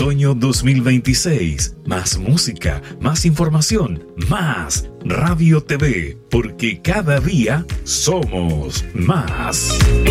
Otoño 2026. Más música, más información, más Radio TV, porque cada día somos más.